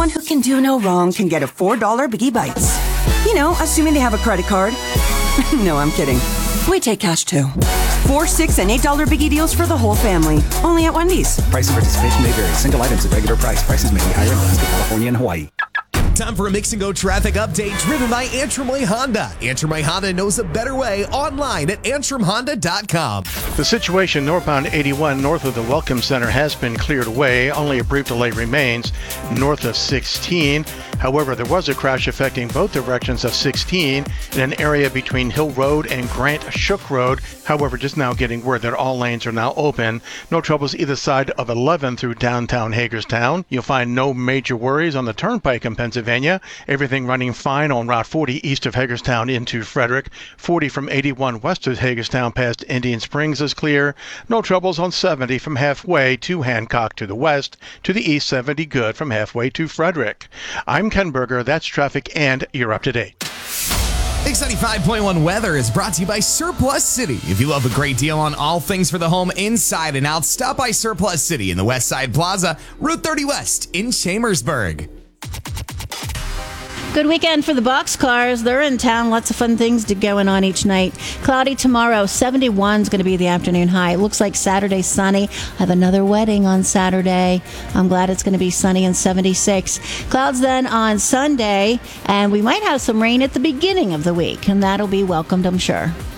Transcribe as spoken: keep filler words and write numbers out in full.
Anyone who can do no wrong can get a four dollar Biggie Bites. You know, assuming they have a credit card. No, I'm kidding. We take cash too. Four, six, and eight dollar Biggie deals for the whole family. Only at Wendy's. Price and participation may vary. Single items at regular price. Prices may be higher in Alaska, California, and Hawaii. Time for a Mix and Go traffic update driven by Antrim Way Honda. Antrim Way Honda knows a better way online at antrim honda dot com. The situation northbound eighty-one north of the Welcome Center has been cleared away. Only a brief delay remains north of sixteen. However, there was a crash affecting both directions of sixteen in an area between Hill Road and Grant Shook Road. However, just now getting word that all lanes are now open. No troubles either side of eleven through downtown Hagerstown. You'll find no major worries on the Turnpike in Pennsylvania. Everything running fine on Route forty east of Hagerstown into Frederick. forty from eighty-one west of Hagerstown past Indian Springs is clear. No troubles on seventy from halfway to Hancock to the west. To the east, seventy good from halfway to Frederick. I'm Ken Berger. That's traffic, and you're up to date. Mix ninety-five point one weather is brought to you by Surplus City. If you love a great deal on all things for the home inside and out, stop by Surplus City in the West Side Plaza, Route thirty West in Chambersburg. Good weekend for the boxcars. They're in town. Lots of fun things to going on each night. Cloudy tomorrow. seventy-one is going to be the afternoon high. It looks like Saturday sunny. I have another wedding on Saturday. I'm glad it's going to be sunny and seventy-six. Clouds then on Sunday, and we might have some rain at the beginning of the week, and that'll be welcomed, I'm sure.